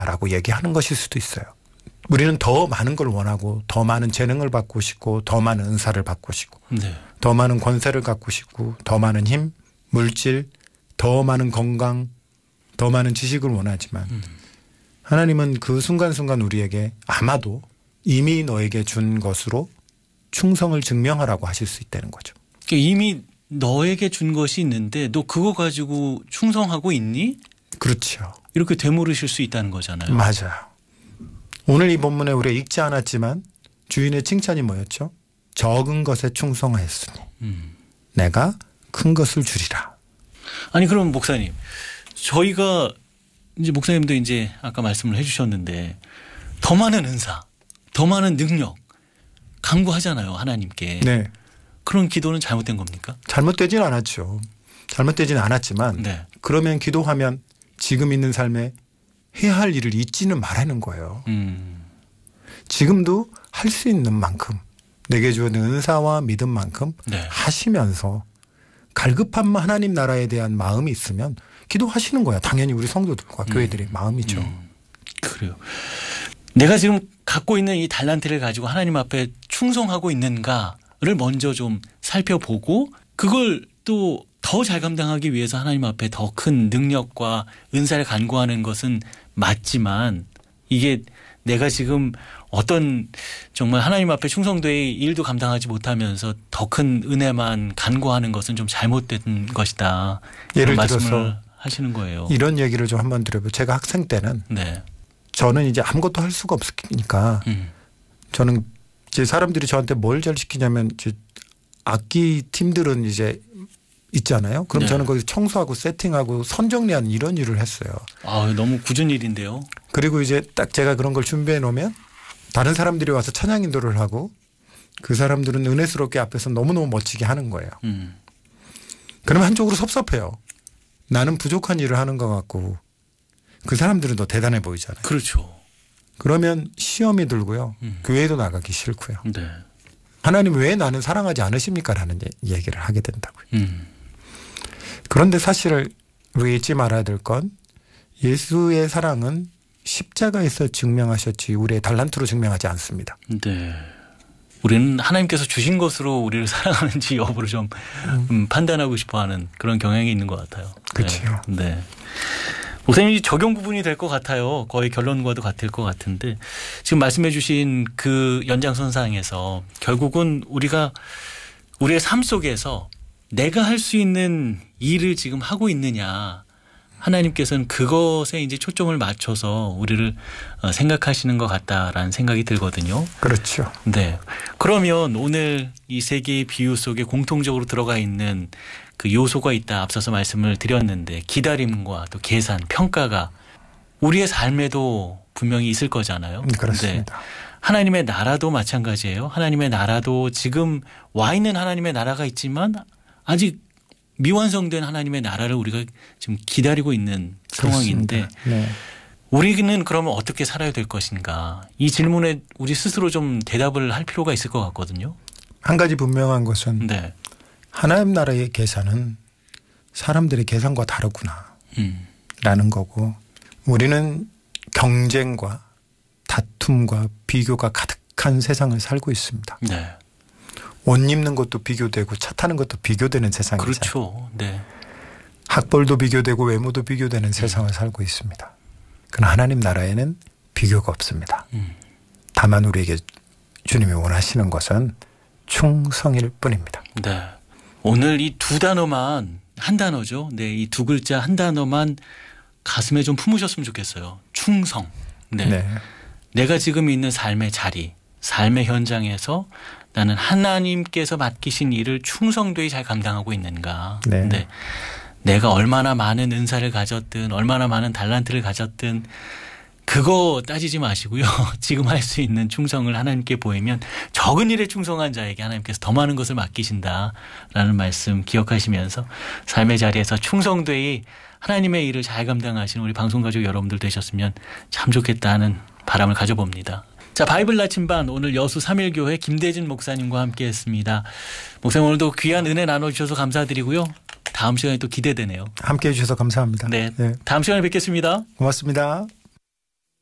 라고 얘기하는 것일 수도 있어요. 우리는 더 많은 걸 원하고 더 많은 재능을 받고 싶고 더 많은 은사를 받고 싶고 네. 더 많은 권세를 갖고 싶고 더 많은 힘, 물질, 더 많은 건강, 더 많은 지식을 원하지만 하나님은 그 순간순간 우리에게 아마도 이미 너에게 준 것으로 충성을 증명하라고 하실 수 있다는 거죠. 이미 너에게 준 것이 있는데 너 그거 가지고 충성하고 있니? 그렇죠. 이렇게 되물으실 수 있다는 거잖아요. 맞아요. 오늘 이 본문에 우리가 읽지 않았지만 주인의 칭찬이 뭐였죠? 적은 것에 충성하였으니 내가 큰 것을 주리라. 아니 그럼 목사님, 저희가 이제 목사님도 이제 아까 말씀을 해주셨는데 더 많은 은사, 더 많은 능력 간구하잖아요 하나님께. 네. 그런 기도는 잘못된 겁니까? 잘못되진 않았죠. 잘못되진 않았지만 네. 그러면 기도하면 지금 있는 삶에 해야 할 일을 잊지는 말하는 거예요. 지금도 할 수 있는 만큼 내게 주어진 은사와 믿음만큼 네. 하시면서 갈급한 하나님 나라에 대한 마음이 있으면 기도하시는 거야. 당연히 우리 성도들과 교회들의 마음이죠. 그래요. 내가 지금 갖고 있는 이 달란트를 가지고 하나님 앞에 충성하고 있는가를 먼저 좀 살펴보고 그걸 또 더 잘 감당하기 위해서 하나님 앞에 더 큰 능력과 은사를 간구하는 것은 맞지만 이게 내가 지금 어떤 정말 하나님 앞에 충성되이 일도 감당하지 못하면서 더 큰 은혜만 간구하는 것은 좀 잘못된 것이다. 예를 말씀을 들어서 하시는 거예요. 이런 얘기를 좀 한번 드려보요. 제가 학생 때는 네. 저는 이제 아무것도 할 수가 없으니까 저는 이제 사람들이 저한테 뭘 잘 시키냐면 이제 악기 팀들은 이제 있잖아요. 그럼 네. 저는 거기서 청소하고 세팅하고 선정리하는 이런 일을 했어요. 아, 너무 굳은 일인데요. 그리고 이제 딱 제가 그런 걸 준비해 놓으면 다른 사람들이 와서 찬양 인도를 하고 그 사람들은 은혜스럽게 앞에서 너무너무 멋지게 하는 거예요. 그러면 한쪽으로 섭섭해요. 나는 부족한 일을 하는 것 같고 그 사람들은 더 대단해 보이잖아요. 그렇죠. 그러면 시험이 들고요. 교회도 나가기 싫고요. 네. 하나님 왜 나는 사랑하지 않으십니까? 라는 얘기를 하게 된다고요. 그런데 사실 우리 잊지 말아야 될 건 예수의 사랑은 십자가에서 증명하셨지 우리의 달란트로 증명하지 않습니다. 네. 우리는 하나님께서 주신 것으로 우리를 사랑하는지 여부를 좀 판단하고 싶어하는 그런 경향이 있는 것 같아요. 그렇죠. 네. 네. 목사님이 적용 부분이 될 것 같아요. 거의 결론과도 같을 것 같은데 지금 말씀해 주신 그 연장선상에서 결국은 우리가 우리의 삶 속에서 내가 할 수 있는 일을 지금 하고 있느냐 하나님께서는 그것에 이제 초점을 맞춰서 우리를 생각하시는 것 같다라는 생각이 들거든요. 그렇죠. 네. 그러면 오늘 이 세 개의 비유 속에 공통적으로 들어가 있는 그 요소가 있다 앞서서 말씀을 드렸는데 기다림과 또 계산, 평가가 우리의 삶에도 분명히 있을 거잖아요. 그렇습니다. 네. 하나님의 나라도 마찬가지예요. 하나님의 나라도 지금 와 있는 하나님의 나라가 있지만 아직 미완성된 하나님의 나라를 우리가 지금 기다리고 있는 상황인데 네. 우리는 그러면 어떻게 살아야 될 것인가. 이 질문에 우리 스스로 좀 대답을 할 필요가 있을 것 같거든요. 한 가지 분명한 것은 네. 하나님 나라의 계산은 사람들의 계산과 다르구나 라는 거고 우리는 경쟁과 다툼과 비교가 가득한 세상을 살고 있습니다. 네. 옷 입는 것도 비교되고 차 타는 것도 비교되는 세상이잖아요. 그렇죠. 네. 학벌도 비교되고 외모도 비교되는 세상을 살고 있습니다. 그러나 하나님 나라에는 비교가 없습니다. 다만 우리에게 주님이 원하시는 것은 충성일 뿐입니다. 네. 오늘 이 두 단어만 한 단어죠. 네, 이 두 글자 한 단어만 가슴에 좀 품으셨으면 좋겠어요. 충성. 네. 네. 내가 지금 있는 삶의 자리, 삶의 현장에서 나는 하나님께서 맡기신 일을 충성되이 잘 감당하고 있는가. 네. 네. 내가 얼마나 많은 은사를 가졌든 얼마나 많은 달란트를 가졌든 그거 따지지 마시고요. 지금 할 수 있는 충성을 하나님께 보이면 적은 일에 충성한 자에게 하나님께서 더 많은 것을 맡기신다라는 말씀 기억하시면서 삶의 자리에서 충성되이 하나님의 일을 잘 감당하시는 우리 방송가족 여러분들 되셨으면 참 좋겠다는 바람을 가져봅니다. 자, 바이블 나침반 오늘 여수 3일교회 김대진 목사님과 함께했습니다. 목사님 오늘도 귀한 은혜 나눠주셔서 감사드리고요. 다음 시간에 또 기대되네요. 함께해 주셔서 감사합니다. 네, 다음 시간에 뵙겠습니다. 고맙습니다.